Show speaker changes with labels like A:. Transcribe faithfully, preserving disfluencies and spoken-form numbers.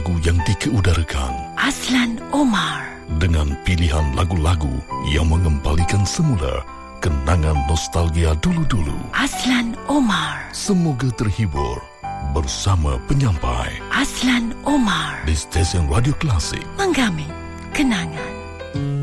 A: lagu yang dikeudarakan
B: Azlan Omar,
A: dengan pilihan lagu-lagu yang mengembalikan semula kenangan nostalgia dulu-dulu.
B: Azlan Omar,
A: Semoga terhibur bersama penyampai
B: Azlan Omar
A: di stesen Radio Klasik.
B: menggami kenangan.